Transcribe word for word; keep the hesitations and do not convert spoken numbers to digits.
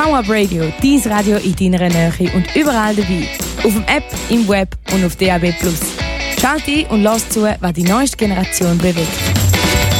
Now Up Radio, dein Radio in deiner Nähe und überall dabei. Auf dem App, im Web und auf D A B plus. Schalt ein und lass zu, was die neueste Generation bewegt.